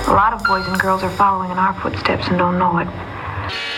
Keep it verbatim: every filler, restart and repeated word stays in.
A lot of boys and girls are following in our footsteps and don't know it.